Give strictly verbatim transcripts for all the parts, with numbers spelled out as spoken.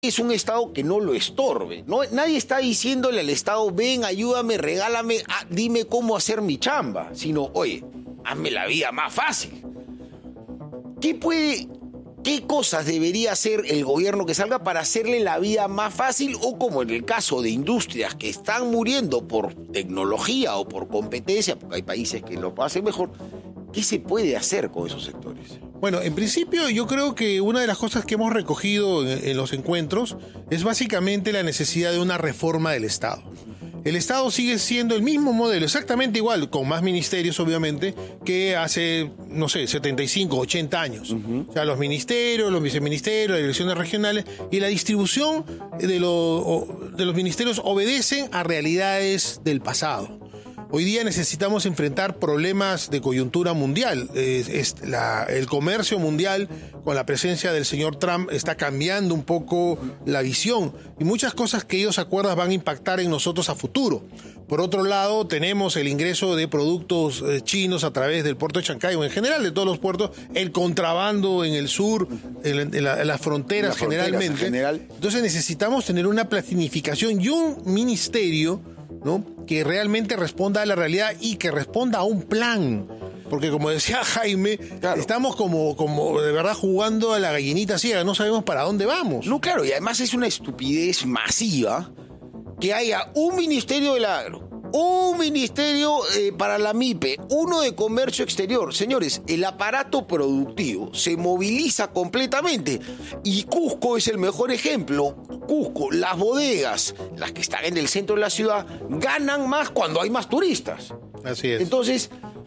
es un Estado que no lo estorbe. No, nadie está diciéndole al Estado, ven, ayúdame, regálame, ah, dime cómo hacer mi chamba. Sino, oye, hazme la vida más fácil. ¿Qué puede, qué cosas debería hacer el gobierno que salga para hacerle la vida más fácil? O como en el caso de industrias que están muriendo por tecnología o por competencia, porque hay países que lo hacen mejor, ¿qué se puede hacer con esos sectores? Bueno, en principio yo creo que una de las cosas que hemos recogido en, en los encuentros es básicamente la necesidad de una reforma del Estado. El Estado sigue siendo el mismo modelo, exactamente igual, con más ministerios obviamente, que hace, no sé, setenta y cinco, ochenta años. Uh-huh. O sea, los ministerios, los viceministerios, las direcciones regionales y la distribución de, lo, de los ministerios obedecen a realidades del pasado. Hoy día necesitamos enfrentar problemas de coyuntura mundial. Es, es la, el comercio mundial, con la presencia del señor Trump, está cambiando un poco la visión. Y muchas cosas que ellos acuerdan van a impactar en nosotros a futuro. Por otro lado, tenemos el ingreso de productos eh, chinos a través del puerto de Chancay, o en general de todos los puertos, el contrabando en el sur, en, en, la, en las fronteras, en las generalmente. Fronteras en general. Entonces necesitamos tener una planificación y un ministerio, ¿no?, que realmente responda a la realidad y que responda a un plan. Porque como decía Jaime, claro, estamos como, como de verdad jugando a la gallinita ciega, no sabemos para dónde vamos. No, claro, y además es una estupidez masiva que haya un ministerio del agro, un ministerio eh, para la MIPE, uno de comercio exterior. Señores, el aparato productivo se moviliza completamente y Cusco es el mejor ejemplo. Cusco, las bodegas, las que están en el centro de la ciudad, ganan más cuando hay más turistas. Así es. Entonces,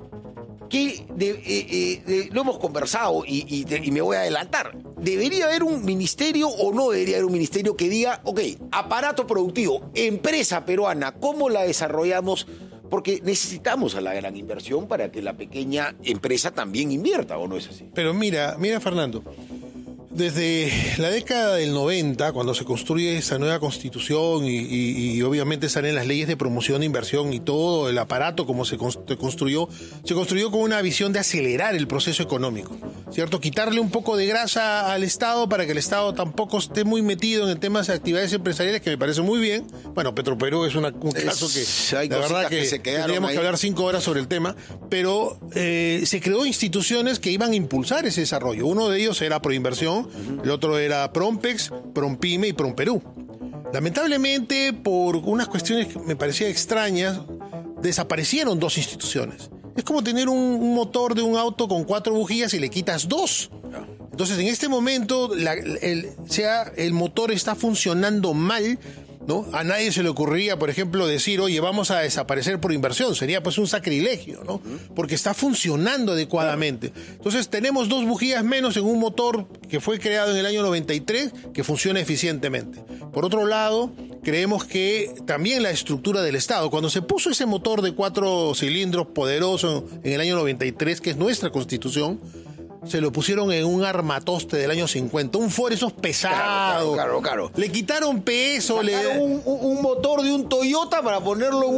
¿qué de, eh, eh, de, lo hemos conversado y, y, de, y me voy a adelantar? ¿Debería haber un ministerio o no debería haber un ministerio que diga, ok, aparato productivo, empresa peruana, ¿cómo la desarrollamos? Porque necesitamos a la gran inversión para que la pequeña empresa también invierta, ¿o no es así? Pero mira, mira Fernando, desde la década del noventa, cuando se construye esa nueva constitución y, y, y obviamente salen las leyes de promoción de inversión y todo el aparato como se construyó, se construyó con una visión de acelerar el proceso económico, ¿cierto? Quitarle un poco de grasa al Estado para que el Estado tampoco esté muy metido en temas de actividades empresariales, que me parece muy bien. Bueno, Petroperú es una, un caso es, que la verdad que, que tendríamos que hablar cinco horas sobre el tema, pero eh, se creó instituciones que iban a impulsar ese desarrollo. Uno de ellos era Proinversión, el otro era Prompex, Prompyme y Promperú. Lamentablemente, por unas cuestiones que me parecían extrañas, desaparecieron dos instituciones. Es como tener un, un motor de un auto con cuatro bujías y le quitas dos. Entonces, en este momento, la, el, sea, el motor está funcionando mal, ¿no? A nadie se le ocurriría, por ejemplo, decir, oye, vamos a desaparecer por inversión. Sería pues un sacrilegio, ¿no? Porque está funcionando adecuadamente. Entonces tenemos dos bujías menos en un motor que fue creado en el año noventa y tres que funciona eficientemente. Por otro lado, creemos que también la estructura del Estado, cuando se puso ese motor de cuatro cilindros poderoso en el año noventa y tres, que es nuestra Constitución, se lo pusieron en un armatoste del año cincuenta, un Ford esos pesado. Claro, claro, claro. Le quitaron peso, Sacaron le un, un motor de un Toyota para ponerlo en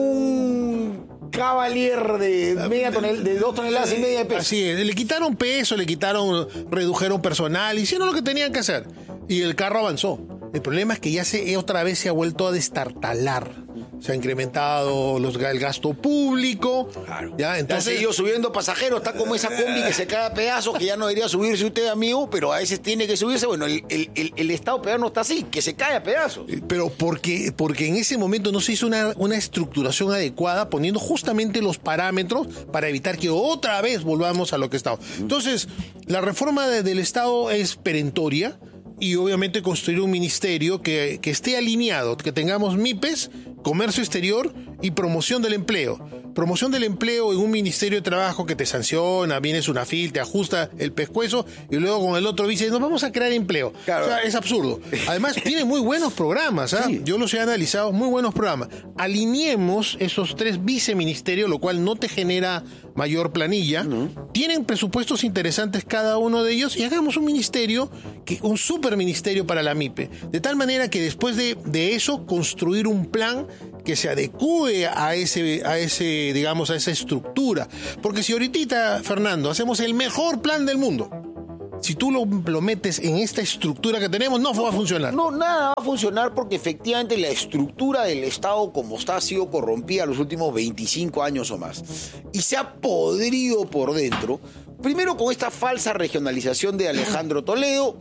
un Cavalier de media tonel, de dos toneladas y media de peso. Así es, le quitaron peso, le quitaron, redujeron personal, hicieron lo que tenían que hacer y el carro avanzó. El problema es que ya se otra vez se ha vuelto a destartalar. Se ha incrementado los, el gasto público. Claro. Ya, entonces, ha seguido subiendo pasajeros. Está como esa combi que se cae a pedazos, que ya no debería subirse usted, amigo, pero a veces tiene que subirse. Bueno, el, el, el, el Estado peruano está así, que se cae a pedazos. Pero porque, porque en ese momento no se hizo una, una estructuración adecuada, poniendo justamente los parámetros para evitar que otra vez volvamos a lo que estaba. Entonces, la reforma de, del Estado es perentoria. Y obviamente construir un ministerio que, que esté alineado, que tengamos MIPES, comercio exterior y promoción del empleo. Promoción del empleo en un ministerio de trabajo que te sanciona, vienes una fil, te ajusta el pescuezo y luego con el otro dice, nos vamos a crear empleo. Claro. O sea, es absurdo. Además, tiene muy buenos programas, ¿ah? Sí. Yo los he analizado, muy buenos programas. Alineemos esos tres viceministerios, lo cual no te genera mayor planilla. No. Tienen presupuestos interesantes cada uno de ellos y hagamos un ministerio, que, un superministerio para la MIPE. De tal manera que después de, de eso, construir un plan que se adecúe a ese, a ese, digamos, a esa estructura. Porque si ahorita, Fernando, hacemos el mejor plan del mundo, si tú lo, lo metes en esta estructura que tenemos, no va a funcionar. No, nada va a funcionar porque efectivamente la estructura del Estado como está ha sido corrompida los últimos veinticinco años o más. Y se ha podrido por dentro, primero con esta falsa regionalización de Alejandro Toledo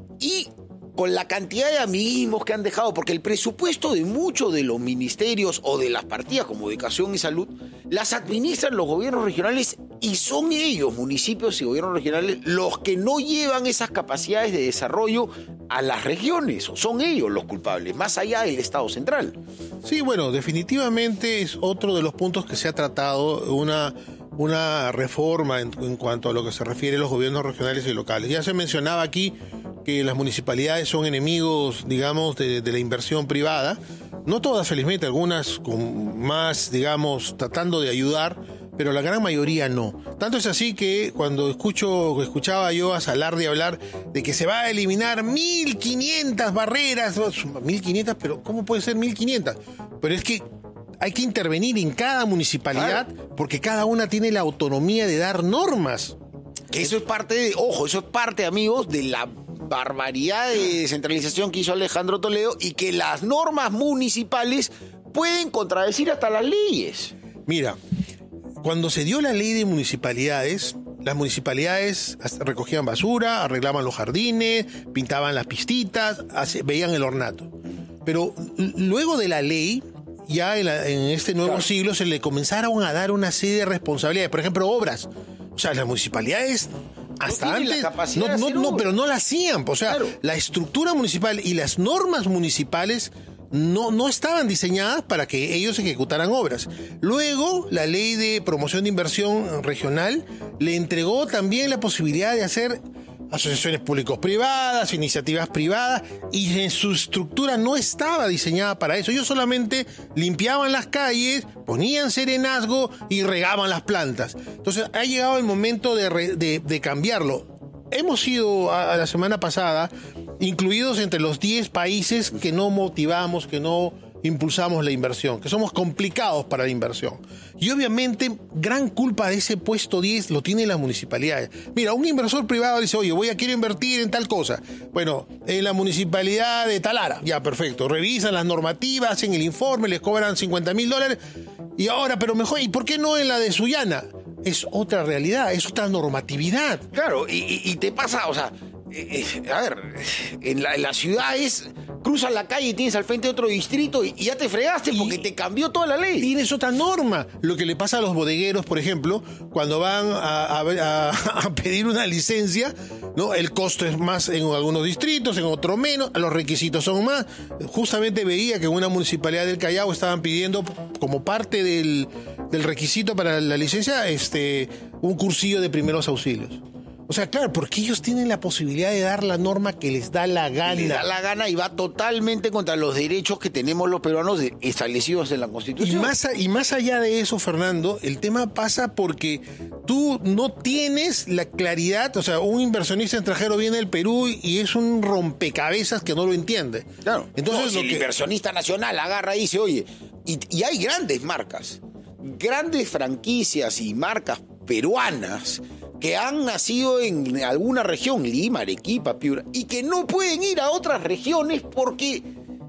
y con la cantidad de amiguismos que han dejado, porque el presupuesto de muchos de los ministerios o de las partidas como Educación y Salud las administran los gobiernos regionales y son ellos, municipios y gobiernos regionales, los que no llevan esas capacidades de desarrollo a las regiones. Son ellos los culpables, más allá del Estado central. Sí, bueno, definitivamente es otro de los puntos que se ha tratado, una, una reforma en, en cuanto a lo que se refiere a los gobiernos regionales y locales. Ya se mencionaba aquí que las municipalidades son enemigos, digamos, de, de la inversión privada. No todas, felizmente, algunas con más, digamos, tratando de ayudar, pero la gran mayoría no. Tanto es así que cuando escucho, escuchaba yo a Salardi hablar de que se va a eliminar mil quinientas barreras, mil quinientas, pero ¿cómo puede ser mil quinientas? Pero es que hay que intervenir en cada municipalidad, claro, porque cada una tiene la autonomía de dar normas. Que eso es parte de, ojo, eso es parte, amigos, de la barbaridad de descentralización que hizo Alejandro Toledo y que las normas municipales pueden contradecir hasta las leyes. Mira, cuando se dio la ley de municipalidades, las municipalidades recogían basura, arreglaban los jardines, pintaban las pistitas, veían el ornato. Pero luego de la ley, ya en, la, en este nuevo claro. siglo, se le comenzaron a dar una serie de responsabilidades. Por ejemplo, obras. O sea, las municipalidades hasta no antes no, no, no, pero no la hacían. O sea, claro. la estructura municipal y las normas municipales no, no estaban diseñadas para que ellos ejecutaran obras. Luego, la ley de promoción de inversión regional le entregó también la posibilidad de hacer asociaciones públicos-privadas, iniciativas privadas, y en su estructura no estaba diseñada para eso. Ellos solamente limpiaban las calles, ponían serenazgo y regaban las plantas. Entonces ha llegado el momento de, re, de, de cambiarlo. Hemos sido a, a la semana pasada incluidos entre los diez países que no motivamos, que no impulsamos la inversión, que somos complicados para la inversión. Y obviamente gran culpa de ese puesto diez lo tienen las municipalidades. Mira, un inversor privado dice, oye, voy a quiero invertir en tal cosa. Bueno, en la municipalidad de Talara, ya perfecto, revisan las normativas, hacen el informe, les cobran cincuenta mil dólares. Y ahora, pero mejor, ¿y por qué no en la de Sullana? Es otra realidad, es otra normatividad. Claro, y, y, y te pasa, o sea, eh, eh, a ver, en la, en la ciudad es... cruzas la calle y tienes al frente otro distrito y, y ya te fregaste porque y te cambió toda la ley. Tienes otra norma. Lo que le pasa a los bodegueros, por ejemplo, cuando van a, a, a, a pedir una licencia, ¿no? El costo es más en algunos distritos, en otros menos, los requisitos son más. Justamente veía que en una municipalidad del Callao estaban pidiendo como parte del, del requisito para la licencia este, un cursillo de primeros auxilios. O sea, claro, porque ellos tienen la posibilidad de dar la norma que les da la gana. Les da la gana y va totalmente contra los derechos que tenemos los peruanos establecidos en la Constitución. Y más, y más allá de eso, Fernando, el tema pasa porque tú no tienes la claridad, o sea, un inversionista extranjero viene del Perú y es un rompecabezas que no lo entiende. Claro. Entonces, no, si lo el que... inversionista nacional agarra y dice, oye, y, y hay grandes marcas, grandes franquicias y marcas peruanas que han nacido en alguna región, Lima, Arequipa, Piura, y que no pueden ir a otras regiones porque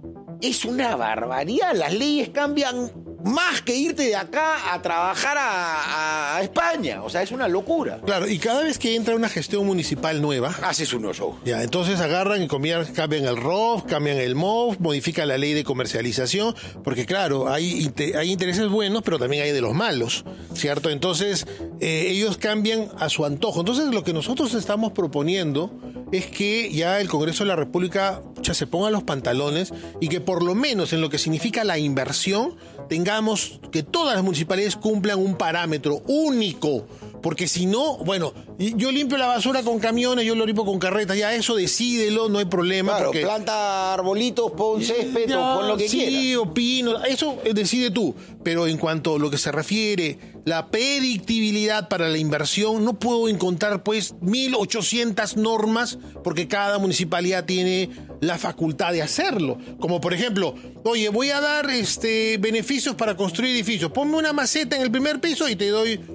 es una barbaridad. Las leyes cambian más que irte de acá a trabajar a, a España. O sea, es una locura. Claro, y cada vez que entra una gestión municipal nueva... haces un show. Ya, entonces agarran y cambian, cambian el R O F, cambian el M O F, modifican la ley de comercialización, porque claro, hay, hay intereses buenos, pero también hay de los malos, ¿cierto? Entonces, eh, ellos cambian a su antojo. Entonces, lo que nosotros estamos proponiendo es que ya el Congreso de la República ya se ponga los pantalones y que por lo menos en lo que significa la inversión tengamos que todas las municipalidades cumplan un parámetro único, porque si no, bueno, yo limpio la basura con camiones, yo lo limpio con carretas, ya eso decídelo, no hay problema. Claro, porque... planta arbolitos, pon césped, ya, pon lo que sí, quieras. Sí, opino, eso decide tú, pero en cuanto a lo que se refiere, la predictibilidad para la inversión, no puedo encontrar pues mil ochocientas normas, porque cada municipalidad tiene la facultad de hacerlo, como por ejemplo, oye, voy a dar este beneficios para construir edificios, ponme una maceta en el primer piso y te doy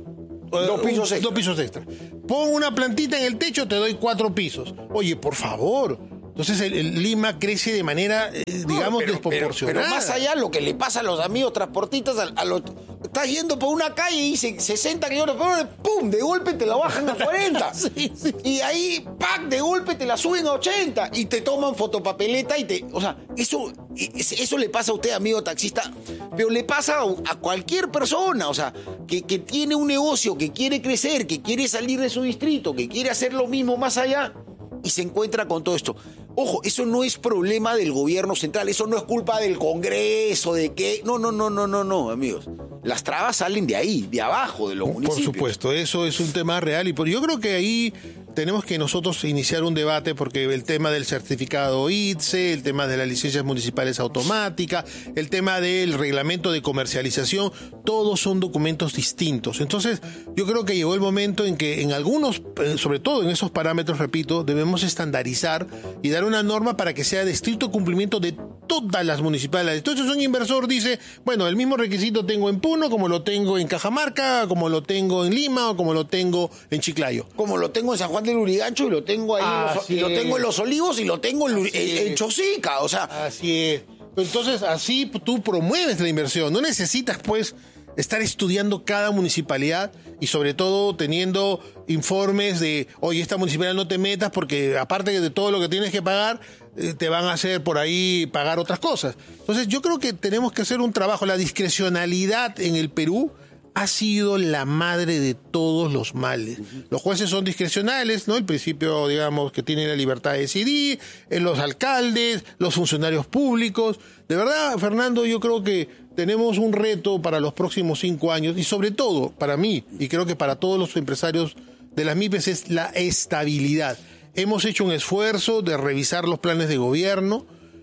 Dos pisos extra. Dos pisos extra. Pon una plantita en el techo, te doy cuatro pisos. Oye, por favor. Entonces el, el Lima crece de manera, eh, digamos, pero, desproporcionada. Pero, pero más allá, lo que le pasa a los amigos transportistas, a, a los, estás yendo por una calle y dice sesenta kilómetros por hora, ¡pum! De golpe te la bajan a cuarenta. sí, sí. Y ahí, ¡pac! De golpe te la suben a ochenta. Y te toman fotopapeleta y te... O sea, eso, eso le pasa a usted, amigo taxista, pero le pasa a, a cualquier persona, o sea, que, que tiene un negocio, que quiere crecer, que quiere salir de su distrito, que quiere hacer lo mismo más allá, y se encuentra con todo esto. Ojo, eso no es problema del gobierno central, eso no es culpa del Congreso, de qué. No, no, no, no, no, no, amigos. Las trabas salen de ahí, de abajo, de los municipios. Por supuesto, eso es un tema real y por, yo creo que ahí tenemos que nosotros iniciar un debate porque el tema del certificado I T S E, el tema de las licencias municipales automáticas, el tema del reglamento de comercialización, todos son documentos distintos. Entonces, yo creo que llegó el momento en que en algunos, sobre todo en esos parámetros, repito, debemos estandarizar y dar una norma para que sea de estricto cumplimiento de todas las municipalidades. Entonces un inversor dice, bueno, el mismo requisito tengo en Puno, como lo tengo en Cajamarca, como lo tengo en Lima o como lo tengo en Chiclayo. Como lo tengo en San Juan del Lurigancho y lo tengo ahí en los, y lo tengo en Los Olivos y lo tengo en, en, en Chosica, o sea. Así es. Entonces así tú promueves la inversión, no necesitas pues estar estudiando cada municipalidad y sobre todo teniendo informes de, oye, esta municipalidad no te metas porque aparte de todo lo que tienes que pagar, eh, te van a hacer por ahí pagar otras cosas. Entonces yo creo que tenemos que hacer un trabajo. La discrecionalidad en el Perú ha sido la madre de todos los males. Uh-huh. Los jueces son discrecionales, ¿no? El principio, digamos, que tiene la libertad de decidir, eh, los alcaldes, los funcionarios públicos. De verdad, Fernando, yo creo que tenemos un reto para los próximos cinco años y sobre todo para mí, y creo que para todos los empresarios de las MIPES, es la estabilidad. Hemos hecho un esfuerzo de revisar los planes de gobierno,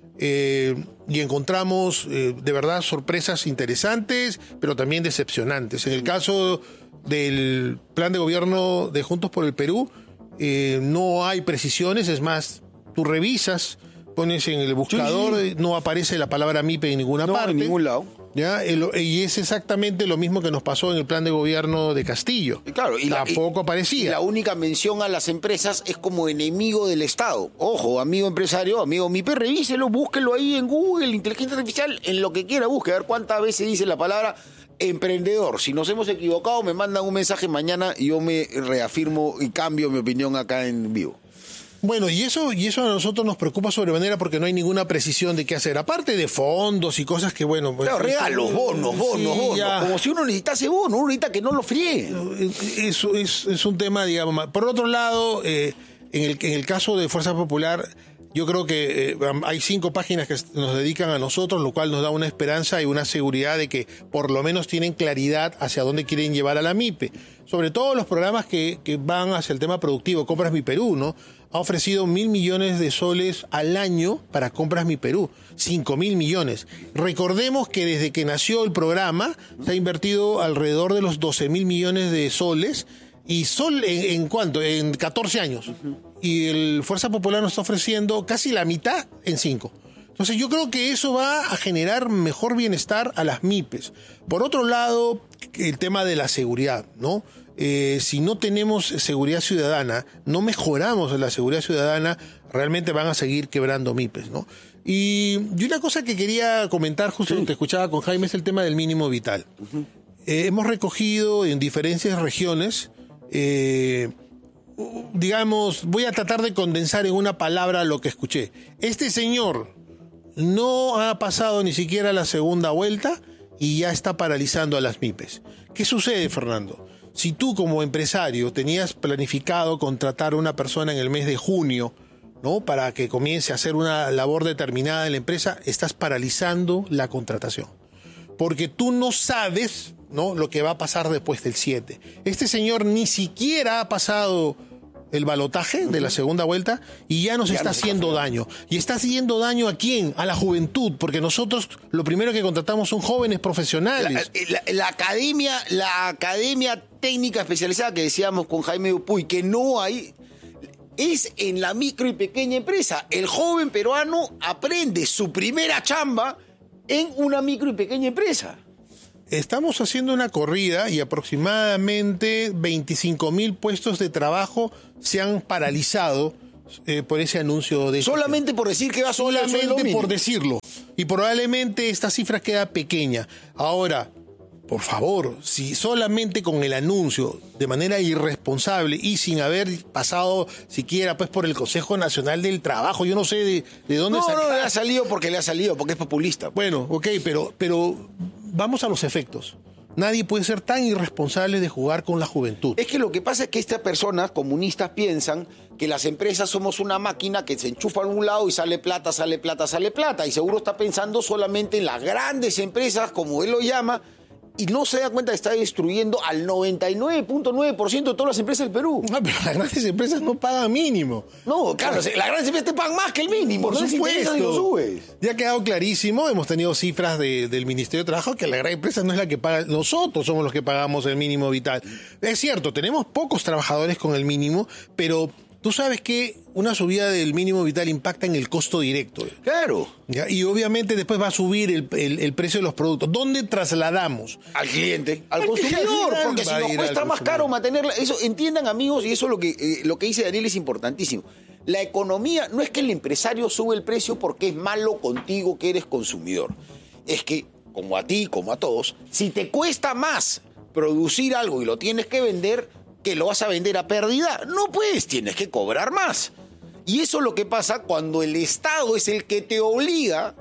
Eh, y encontramos eh, de verdad sorpresas interesantes, pero también decepcionantes. En el caso del plan de gobierno de Juntos por el Perú, eh, no hay precisiones, es más, tú revisas, pones en el buscador, sí, sí. no aparece la palabra MIPE en ninguna no, parte. en ningún lado. ¿Ya? Y es exactamente lo mismo que nos pasó en el plan de gobierno de Castillo. Y claro, y tampoco la, y, aparecía. Y la única mención a las empresas es como enemigo del Estado. Ojo, amigo empresario, amigo MIPE, revíselo, búsquelo ahí en Google, inteligencia artificial, en lo que quiera, busque, a ver cuántas veces dice la palabra emprendedor. Si nos hemos equivocado, me mandan un mensaje mañana y yo me reafirmo y cambio mi opinión acá en vivo. Bueno, y eso, y eso a nosotros nos preocupa sobremanera porque no hay ninguna precisión de qué hacer. Aparte de fondos y cosas que, bueno... Pues, claro, regalos, bonos, bonos, sí, bonos. Ya. Como si uno necesitase bonos, uno necesita que no lo fríe. Eso es, es un tema, digamos... Por otro lado, eh, en, el, en el caso de Fuerza Popular, yo creo que eh, hay cinco páginas que nos dedican a nosotros, lo cual nos da una esperanza y una seguridad de que por lo menos tienen claridad hacia dónde quieren llevar a la MIPE. Sobre todo los programas que, que van hacia el tema productivo. Compras Mi Perú, ¿no? Ha ofrecido mil millones de soles al año para Compras Mi Perú, cinco mil millones. Recordemos que desde que nació el programa se ha invertido alrededor de los doce mil millones de soles y sol en, en cuánto, en catorce años. Uh-huh. Y el Fuerza Popular nos está ofreciendo casi la mitad en cinco. Entonces yo creo que eso va a generar mejor bienestar a las MIPES. Por otro lado, el tema de la seguridad, ¿no? Eh, si no tenemos seguridad ciudadana, no mejoramos la seguridad ciudadana, realmente van a seguir quebrando MIPES, ¿no? Y, y una cosa que quería comentar, justo sí. Te escuchaba con Jaime, es el tema del mínimo vital. Uh-huh. Eh, hemos recogido en diferentes regiones, eh, digamos, voy a tratar de condensar en una palabra lo que escuché. Este señor no ha pasado ni siquiera la segunda vuelta y ya está paralizando a las MIPES. ¿Qué sucede, Fernando? Si tú como empresario tenías planificado contratar a una persona en el mes de junio, ¿no? Para que comience a hacer una labor determinada en la empresa, estás paralizando la contratación. Porque tú no sabes, ¿no? Lo que va a pasar después del siete. Este señor ni siquiera ha pasado el balotaje de la segunda vuelta y ya nos ya está haciendo daño. ¿Y está haciendo daño a quién? A la juventud, porque nosotros lo primero que contratamos son jóvenes profesionales. La, la, la academia, la academia técnica especializada que decíamos con Jaime Dupuy, que no hay, es en la micro y pequeña empresa. El joven peruano aprende su primera chamba en una micro y pequeña empresa. estamos haciendo una corrida y aproximadamente veinticinco mil puestos de trabajo se han paralizado eh, por ese anuncio de... Solamente por decir que va a subir el sueldo Solamente mínimo. por decirlo. Y probablemente esta cifra queda pequeña. Ahora, por favor, si solamente con el anuncio, de manera irresponsable y sin haber pasado siquiera pues por el Consejo Nacional del Trabajo, yo no sé de, de dónde No, sacar. no, le ha salido porque le ha salido, porque es populista. Bueno, ok, pero, pero vamos a los efectos. Nadie puede ser tan irresponsable de jugar con la juventud. Es que lo que pasa es que estas personas comunistas piensan que las empresas somos una máquina que se enchufa a un lado y sale plata, sale plata, sale plata. Y seguro está pensando solamente en las grandes empresas, como él lo llama, y no se da cuenta que está destruyendo al noventa y nueve punto nueve por ciento de todas las empresas del Perú. No, pero las grandes empresas no pagan mínimo. No, claro, las grandes empresas te pagan más que el mínimo. Por no les interesa ni lo supuesto. subes. Ya ha quedado clarísimo, hemos tenido cifras de- del Ministerio de Trabajo que la gran empresa no es la que paga, nosotros somos los que pagamos el mínimo vital. Es cierto, tenemos pocos trabajadores con el mínimo, pero tú sabes que una subida del mínimo vital impacta en el costo directo. Claro. ¿Ya? Y obviamente después va a subir el, el- el precio de los productos. ¿Dónde trasladamos? Al cliente, al Al consumidor, final porque si va a nos ir cuesta al más consumidor. caro mantenerla, eso entiendan amigos, y eso lo que eh, lo que dice Daniel es importantísimo. La economía no es que el empresario sube el precio porque es malo contigo que eres consumidor. Es que, como a ti, como a todos, si te cuesta más producir algo y lo tienes que vender, que lo vas a vender a pérdida, no puedes, tienes que cobrar más. Y eso es lo que pasa cuando el Estado es el que te obliga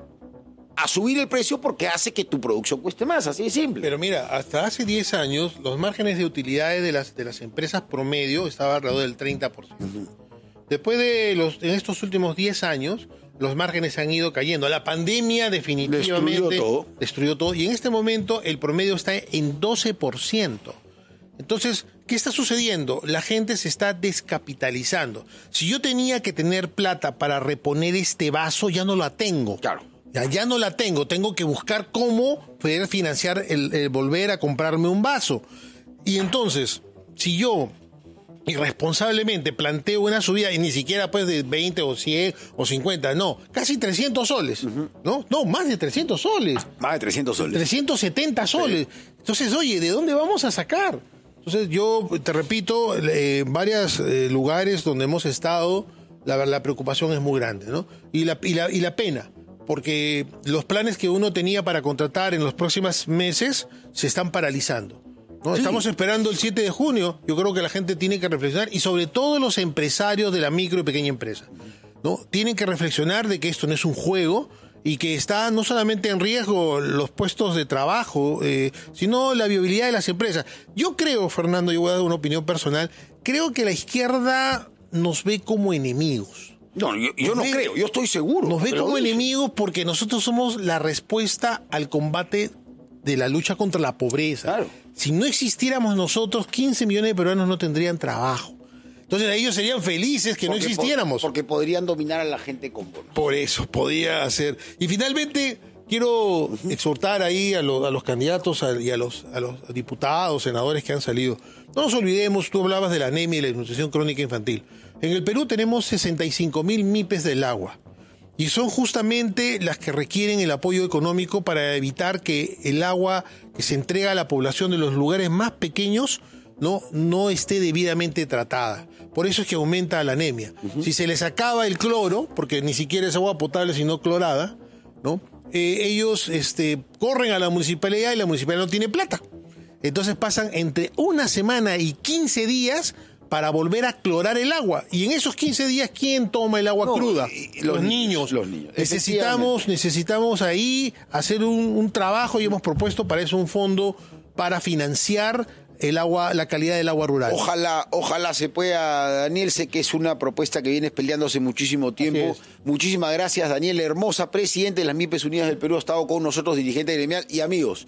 a subir el precio porque hace que tu producción cueste más, así de simple. Pero mira, hasta hace diez años los márgenes de utilidades de las, de las empresas promedio estaban alrededor del treinta por ciento. Después de los, en estos últimos diez años, los márgenes han ido cayendo. La pandemia definitivamente Destruyó todo. destruyó todo. Y en este momento el promedio está en doce por ciento. Entonces, ¿qué está sucediendo? La gente se está descapitalizando. Si yo tenía que tener plata para reponer este vaso, ya no la tengo. Claro. Ya, ya no la tengo. Tengo que buscar cómo poder financiar el, el volver a comprarme un vaso. Y entonces, si yo irresponsablemente planteo una subida y ni siquiera pues de veinte o cien o cincuenta, no, casi trescientos soles, ¿no? No, más de trescientos soles. Más de trescientos soles. trescientos setenta soles. Entonces, oye, ¿de dónde vamos a sacar? Entonces, yo te repito, eh, en varios eh, lugares donde hemos estado, la, la preocupación es muy grande, ¿no? Y la, y, la, y la pena, porque los planes que uno tenía para contratar en los próximos meses se están paralizando, ¿no? Sí. Estamos esperando el siete de junio, yo creo que la gente tiene que reflexionar, y sobre todo los empresarios de la micro y pequeña empresa, ¿no? Tienen que reflexionar de que esto no es un juego, y que está no solamente en riesgo los puestos de trabajo, eh, sino la viabilidad de las empresas. Yo creo, Fernando, yo voy a dar una opinión personal, creo que la izquierda nos ve como enemigos. No, yo, yo Nos no ve- creo, yo estoy seguro. Nos ve Pero como dice. enemigos porque nosotros somos la respuesta al combate de la lucha contra la pobreza. Claro. Si no existiéramos nosotros, quince millones de peruanos no tendrían trabajo. Entonces ellos serían felices que Porque no po- existiéramos. Porque podrían dominar a la gente con bonos. Por eso, podía ser. Y finalmente, quiero exhortar ahí a, lo- a los candidatos a- y a los, a los diputados, senadores que han salido. No nos olvidemos, tú hablabas de la anemia y la desnutrición crónica infantil. En el Perú tenemos sesenta y cinco mil MIPES del agua. Y son justamente las que requieren el apoyo económico para evitar que el agua que se entrega a la población de los lugares más pequeños no, no esté debidamente tratada. Por eso es que aumenta la anemia. Uh-huh. Si se les acaba el cloro, porque ni siquiera es agua potable sino clorada, ¿no? Eh, ellos este, corren a la municipalidad y la municipalidad no tiene plata. Entonces pasan entre una semana y quince días para volver a clorar el agua. Y en esos quince días, ¿quién toma el agua no, cruda? y, y los, los niños. niños. Los niños. Necesitamos, necesitamos ahí hacer un, un trabajo y hemos propuesto para eso un fondo para financiar el agua, la calidad del agua rural. Ojalá, ojalá se pueda, Daniel. Sé que es una propuesta que vienes peleando hace muchísimo tiempo. Muchísimas gracias, Daniel Hermosa, presidente de las MIPES Unidas del Perú, ha estado con nosotros, dirigente gremial. Y amigos,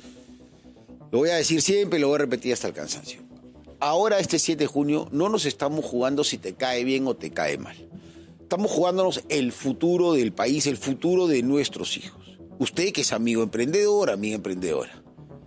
lo voy a decir siempre y lo voy a repetir hasta el cansancio. Ahora, este siete de junio, no nos estamos jugando si te cae bien o te cae mal. Estamos jugándonos el futuro del país, el futuro de nuestros hijos. Usted que es amigo emprendedor, amiga emprendedora.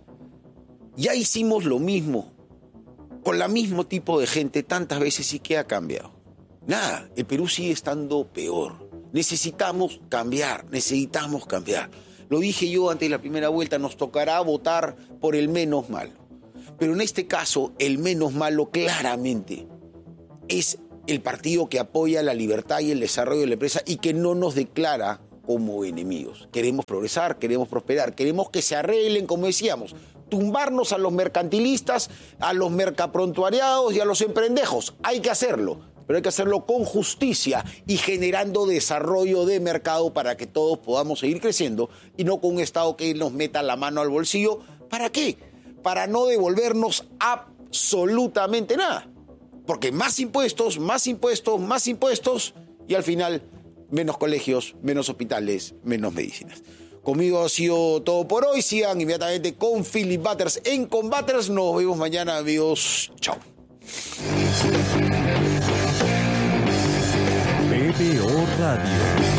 Ya hicimos lo mismo con el mismo tipo de gente tantas veces y ¿qué ha cambiado? Nada, el Perú sigue estando peor. Necesitamos cambiar, necesitamos cambiar. Lo dije yo antes de la primera vuelta, nos tocará votar por el menos malo. Pero en este caso, el menos malo claramente es el partido que apoya la libertad y el desarrollo de la empresa y que no nos declara como enemigos. Queremos progresar, queremos prosperar, queremos que se arreglen, como decíamos, tumbarnos a los mercantilistas, a los mercaprontuariados y a los emprendejos. Hay que hacerlo, pero hay que hacerlo con justicia y generando desarrollo de mercado para que todos podamos seguir creciendo y no con un Estado que nos meta la mano al bolsillo. ¿Para qué? Para no devolvernos absolutamente nada. Porque más impuestos, más impuestos, más impuestos y al final menos colegios, menos hospitales, menos medicinas. Conmigo ha sido todo por hoy. Sigan inmediatamente con Philip Butters en Combaters. Nos vemos mañana, amigos. Chao. B P O Radio.